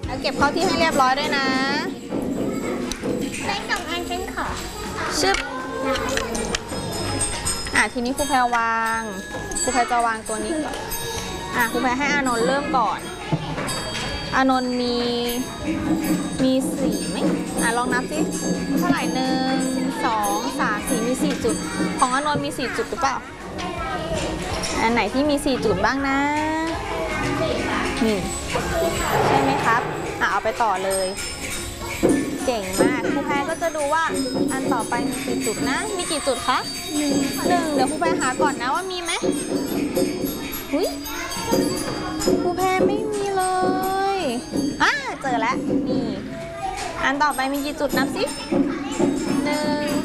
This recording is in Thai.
แล้วเก็บเข้าที่ให้เรียบร้อยด้วยนะได้2 อันฉันขอชึบทีนี้ครูแพรวางครูแพรจะวางตัวนี้ก่อนครูแพรให้อานนท์เริ่มก่อนอานนท์มี4ไหมลองนับสิเท่าไหร่1 2 3 4มี4จุดของอานนท์มี4จุดหรือเปล่าอันไหนที่มี4จุดบ้างนะนี่ใช่ไหมครับเอาไปต่อเลยเก่งมากครูแพรก็จะดูว่าอันต่อไปมีกี่จุดนะมีกี่จุดคะ1เดี๋ยวครูแพรหาก่อนนะว่ามีไหมหุ้ยครูแพรไม่มีเลยเจอแล้วนี่อันต่อไปมีกี่จุดนับสิ1